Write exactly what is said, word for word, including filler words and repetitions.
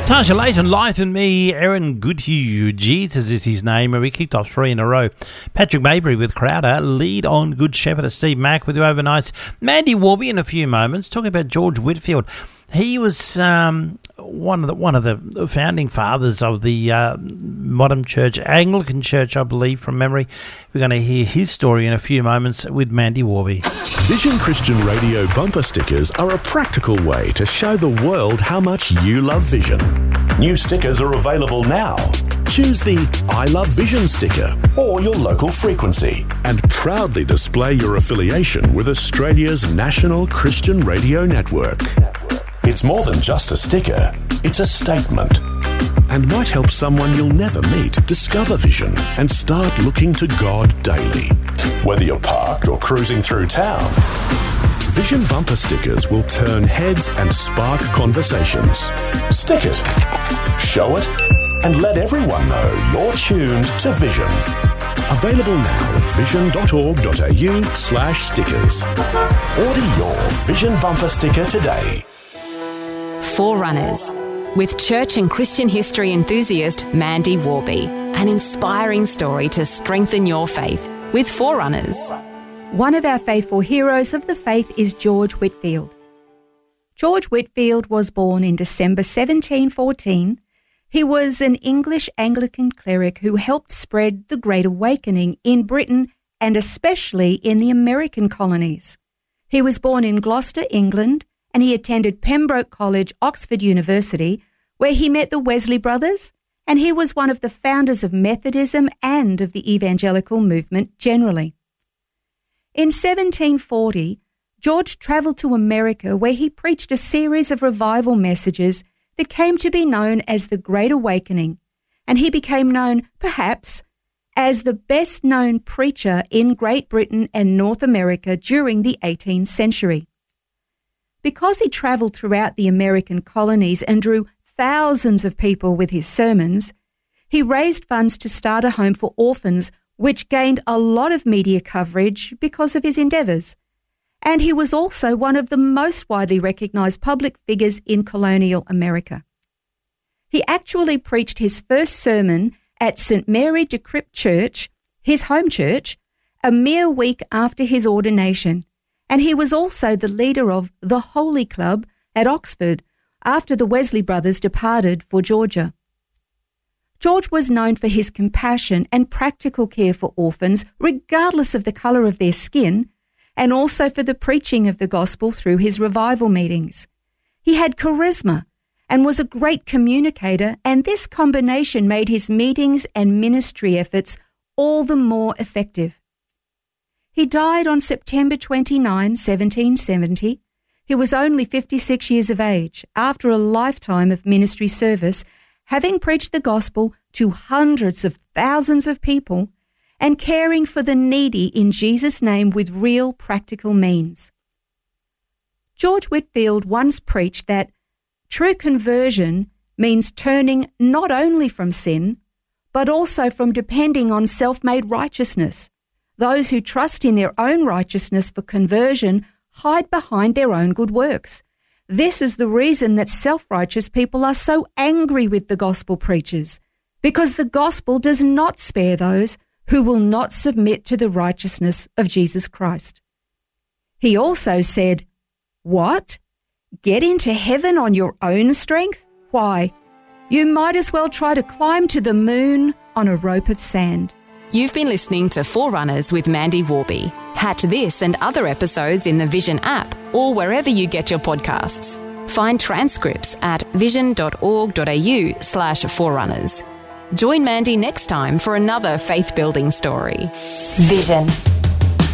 Tasha Layton, Life and Me, Aaron Goodhue, Jesus is his name, and we kicked off three in a row. Patrick Maybury with Crowder, Lead on Good Shepherd, Steve Mack with you overnight. Mandy Warby in a few moments, talking about George Whitefield. He was um, one of the one of the founding fathers of the uh, modern church, Anglican Church, I believe, from memory. We're going to hear his story in a few moments with Mandy Warby. Vision Christian Radio bumper stickers are a practical way to show the world how much you love Vision. New stickers are available now. Choose the I Love Vision sticker or your local frequency and proudly display your affiliation with Australia's national Christian radio network. It's more than just a sticker, it's a statement. And might help someone you'll never meet discover Vision and start looking to God daily. Whether you're parked or cruising through town, Vision bumper stickers will turn heads and spark conversations. Stick it, show it, and let everyone know you're tuned to Vision. Available now at vision.org.au slash stickers. Order your Vision bumper sticker today. Forerunners, with church and Christian history enthusiast Mandy Warby. An inspiring story to strengthen your faith with Forerunners. One of our faithful heroes of the faith is George Whitefield. George Whitefield was born in December seventeen fourteen. He was an English Anglican cleric who helped spread the Great Awakening in Britain and especially in the American colonies. He was born in Gloucester, England, and he attended Pembroke College, Oxford University, where he met the Wesley brothers, and he was one of the founders of Methodism and of the evangelical movement generally. In seventeen forty, George travelled to America where he preached a series of revival messages that came to be known as the Great Awakening, and he became known, perhaps, as the best-known preacher in Great Britain and North America during the eighteenth century. Because he travelled throughout the American colonies and drew thousands of people with his sermons, he raised funds to start a home for orphans, which gained a lot of media coverage because of his endeavours. And he was also one of the most widely recognised public figures in colonial America. He actually preached his first sermon at Saint Mary de Crypt Church, his home church, a mere week after his ordination, and he was also the leader of the Holy Club at Oxford after the Wesley brothers departed for Georgia. George was known for his compassion and practical care for orphans, regardless of the colour of their skin, and also for the preaching of the gospel through his revival meetings. He had charisma and was a great communicator, and this combination made his meetings and ministry efforts all the more effective. He died on September twenty-ninth, seventeen seventy. He was only fifty-six years of age after a lifetime of ministry service, having preached the gospel to hundreds of thousands of people and caring for the needy in Jesus' name with real practical means. George Whitefield once preached that true conversion means turning not only from sin, but also from depending on self-made righteousness. Those who trust in their own righteousness for conversion hide behind their own good works. This is the reason that self-righteous people are so angry with the gospel preachers, because the gospel does not spare those who will not submit to the righteousness of Jesus Christ. He also said, "What? Get into heaven on your own strength? Why, you might as well try to climb to the moon on a rope of sand." You've been listening to Forerunners with Mandy Warby. Catch this and other episodes in the Vision app or wherever you get your podcasts. Find transcripts at vision.org.au slash forerunners. Join Mandy next time for another faith-building story. Vision.